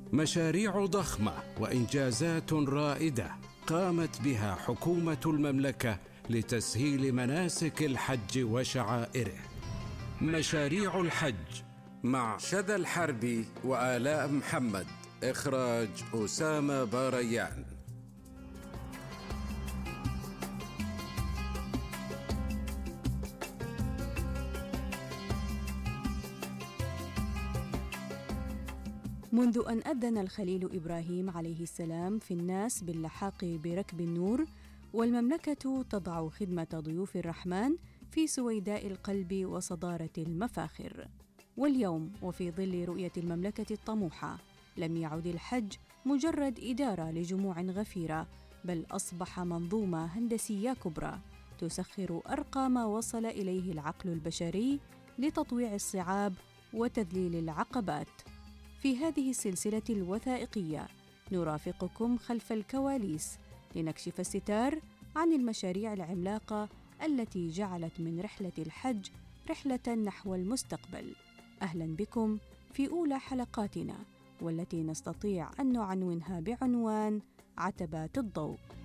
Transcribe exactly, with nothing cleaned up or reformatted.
مشاريع ضخمة وإنجازات رائدة قامت بها حكومة المملكة لتسهيل مناسك الحج وشعائره. مشاريع الحج مع شذى الحربي وآلاء محمد. إخراج أسامة باريان. منذ أن أذن الخليل إبراهيم عليه السلام في الناس باللحاق بركب النور، والمملكة تضع خدمة ضيوف الرحمن في سويداء القلب وصدارة المفاخر. واليوم وفي ظل رؤية المملكة الطموحة، لم يعد الحج مجرد إدارة لجموع غفيرة، بل أصبح منظومة هندسية كبرى تسخر أرقى ما وصل إليه العقل البشري لتطويع الصعاب وتذليل العقبات. في هذه السلسلة الوثائقية نرافقكم خلف الكواليس لنكشف الستار عن المشاريع العملاقة التي جعلت من رحلة الحج رحلة نحو المستقبل. أهلا بكم في أولى حلقاتنا، والتي نستطيع أن نعنونها بعنوان عتبات الضوء.